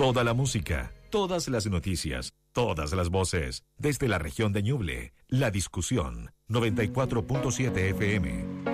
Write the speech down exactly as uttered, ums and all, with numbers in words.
Toda la música, todas las noticias, todas las voces. Desde la región de Ñuble, La Discusión, noventa y cuatro punto siete F M.